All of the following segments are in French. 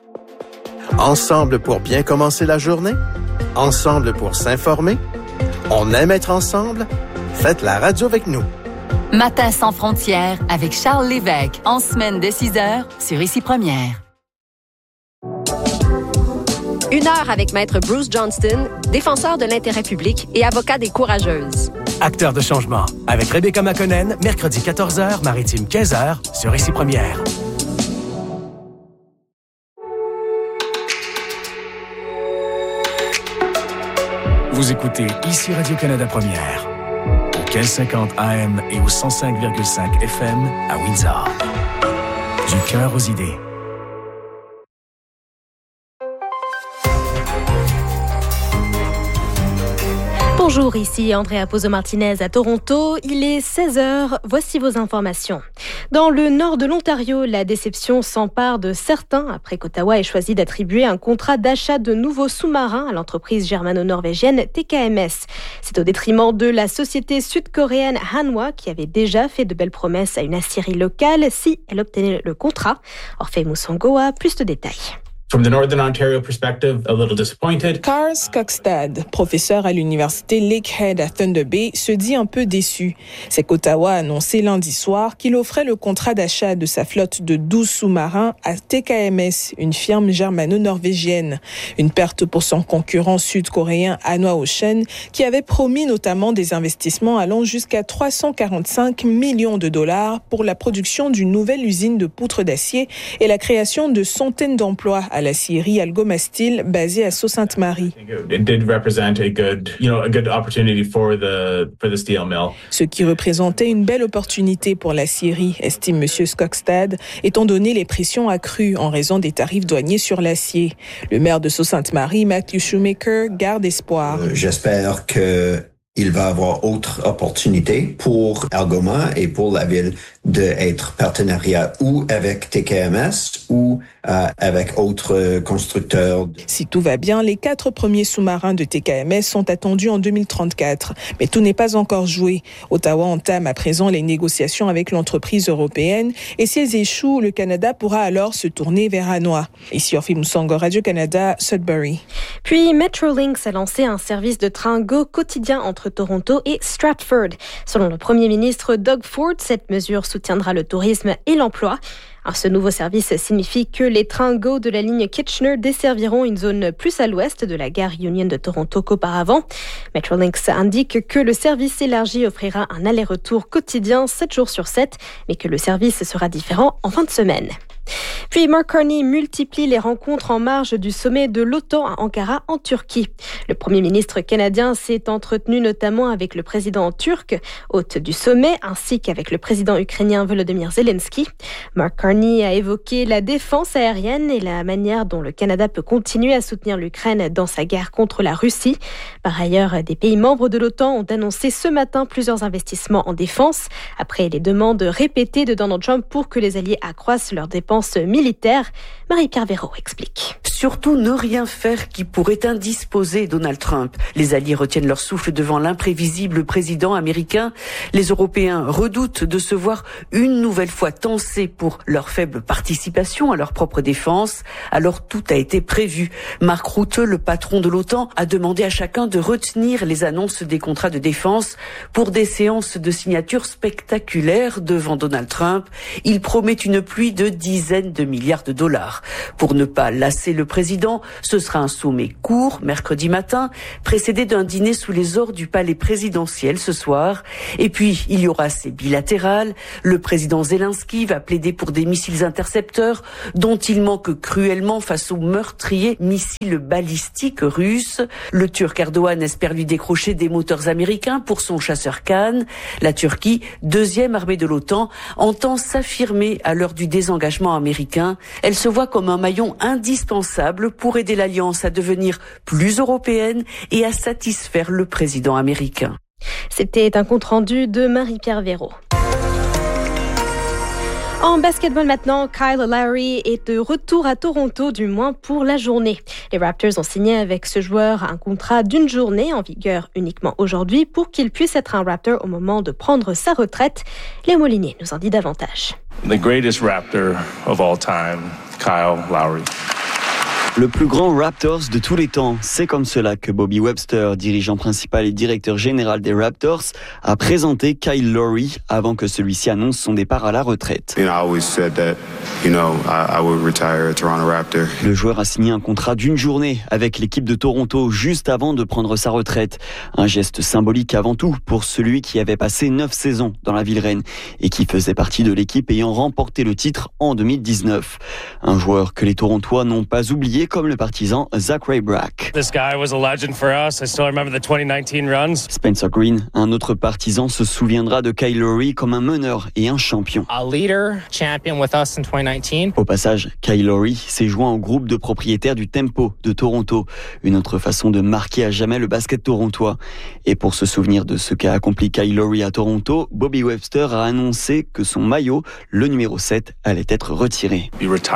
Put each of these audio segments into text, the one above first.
Ensemble pour bien commencer la journée? Ensemble pour s'informer? On aime être ensemble? Faites la radio avec nous. Matin sans frontières avec Charles Lévesque, en semaine dès 6h sur Ici Première. 1 heure avec Maître Bruce Johnston, défenseur de l'intérêt public et avocat des courageuses. Acteur de changement, avec Rebecca McConnell, mercredi 14h, maritime 15h, sur Ici Première. Vous écoutez Ici Radio-Canada Première, au 1550 AM et au 105,5 FM à Windsor. Du cœur aux idées. Bonjour, ici Andrea Pozzo-Martinez à Toronto. Il est 16h, voici vos informations. Dans le nord de l'Ontario, la déception s'empare de certains après qu'Ottawa ait choisi d'attribuer un contrat d'achat de nouveaux sous-marins à l'entreprise germano-norvégienne TKMS. C'est au détriment de la société sud-coréenne Hanwha qui avait déjà fait de belles promesses à une aciérie locale si elle obtenait le contrat. Orphée Moussango a plus de détails. From the Northern Ontario perspective, a little disappointed. Carl Skogstad, professeur à l'université Lakehead à Thunder Bay, se dit un peu déçu. C'est qu'Ottawa a annoncé lundi soir qu'il offrait le contrat d'achat de sa flotte de 12 sous-marins à TKMS, une firme germano-norvégienne. Une perte pour son concurrent sud-coréen Hanwha Ocean, qui avait promis notamment des investissements allant jusqu'à 345 millions de dollars pour la production d'une nouvelle usine de poutres d'acier et la création de centaines d'emplois à l'acierie Algomastil basée à Sault-Sainte-Marie. It did represent a good opportunity for the steel mill. Ce qui représentait une belle opportunité pour l'acierie, estime M. Skogstad, étant donné les pressions accrues en raison des tarifs douaniers sur l'acier. Le maire de Sault-Sainte-Marie, Matthew Shoemaker, garde espoir. J'espère qu'il va avoir autre opportunité pour Algoma et pour la ville d'être partenariat ou avec TKMS ou avec autres constructeurs. Si tout va bien, les 4 premiers sous-marins de TKMS sont attendus en 2034. Mais tout n'est pas encore joué. Ottawa entame à présent les négociations avec l'entreprise européenne et si elles échouent, le Canada pourra alors se tourner vers Hanwha. Ici Orphée Moussango, Radio-Canada, Sudbury. Puis Metrolinx a lancé un service de train Go quotidien entre Toronto et Stratford. Selon le premier ministre Doug Ford, cette mesure soutiendra le tourisme et l'emploi. Ce nouveau service signifie que les trains Go de la ligne Kitchener desserviront une zone plus à l'ouest de la gare Union de Toronto qu'auparavant. Metrolinx indique que le service élargi offrira un aller-retour quotidien 7 jours sur 7, mais que le service sera différent en fin de semaine. Puis Mark Carney multiplie les rencontres en marge du sommet de l'OTAN à Ankara en Turquie. Le Premier ministre canadien s'est entretenu notamment avec le président turc, hôte du sommet, ainsi qu'avec le président ukrainien Volodymyr Zelensky. Mark Carney a évoqué la défense aérienne et la manière dont le Canada peut continuer à soutenir l'Ukraine dans sa guerre contre la Russie. Par ailleurs, des pays membres de l'OTAN ont annoncé ce matin plusieurs investissements en défense, après les demandes répétées de Donald Trump pour que les alliés accroissent leurs dépenses militaire. Marie-Pierre Véraud explique. Surtout ne rien faire qui pourrait indisposer Donald Trump. Les alliés retiennent leur souffle devant l'imprévisible président américain. Les Européens redoutent de se voir une nouvelle fois tensés pour leur faible participation à leur propre défense. Alors tout a été prévu. Mark Rutte, le patron de l'OTAN, a demandé à chacun de retenir les annonces des contrats de défense pour des séances de signature spectaculaires devant Donald Trump. Il promet une pluie de dizaines de milliards de dollars. Pour ne pas lasser le président, ce sera un sommet court, mercredi matin, précédé d'un dîner sous les ors du palais présidentiel ce soir. Et puis, il y aura ces bilatérales. Le président Zelensky va plaider pour des missiles intercepteurs dont il manque cruellement face aux meurtriers missiles balistiques russes. Le Turc Erdogan espère lui décrocher des moteurs américains pour son chasseur Khan. La Turquie, deuxième armée de l'OTAN, entend s'affirmer à l'heure du désengagement américain. Elle se voit comme un maillon indispensable pour aider l'Alliance à devenir plus européenne et à satisfaire le président américain. C'était un compte-rendu de Marie-Pierre Véraud. En basketball maintenant, Kyle Lowry est de retour à Toronto, du moins pour la journée. Les Raptors ont signé avec ce joueur un contrat d'une journée en vigueur uniquement aujourd'hui pour qu'il puisse être un Raptor au moment de prendre sa retraite. Léo Molinier nous en dit davantage. The greatest Raptor of all time, Kyle Lowry. Le plus grand Raptors de tous les temps. C'est comme cela que Bobby Webster, dirigeant principal et directeur général des Raptors, a présenté Kyle Lowry avant que celui-ci annonce son départ à la retraite. Le joueur a signé un contrat d'une journée avec l'équipe de Toronto juste avant de prendre sa retraite. Un geste symbolique avant tout pour celui qui avait passé 9 saisons dans la ville reine et qui faisait partie de l'équipe ayant remporté le titre en 2019. Un joueur que les Torontois n'ont pas oublié comme le partisan Zach Raybrack. Spencer Green, un autre partisan, se souviendra de Kyle Lowry comme un meneur et un champion. Au passage, Kyle Lowry s'est joint au groupe de propriétaires du Tempo de Toronto, une autre façon de marquer à jamais le basket torontois. Et pour se souvenir de ce qu'a accompli Kyle Lowry à Toronto, Bobby Webster a annoncé que son maillot, le numéro 7, allait être retiré.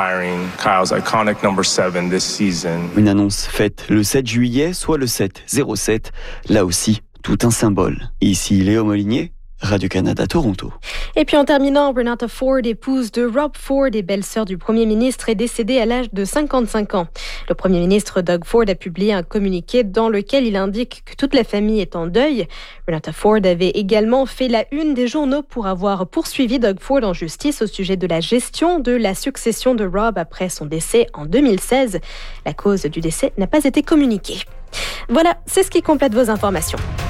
Une annonce faite le 7 juillet, soit le 7-07. Là aussi, tout un symbole. Ici Léo Molinier, Radio-Canada, Toronto. Et puis en terminant, Renata Ford, épouse de Rob Ford et belle-sœur du Premier ministre, est décédée à l'âge de 55 ans. Le Premier ministre Doug Ford a publié un communiqué dans lequel il indique que toute la famille est en deuil. Renata Ford avait également fait la une des journaux pour avoir poursuivi Doug Ford en justice au sujet de la gestion de la succession de Rob après son décès en 2016. La cause du décès n'a pas été communiquée. Voilà, c'est ce qui complète vos informations.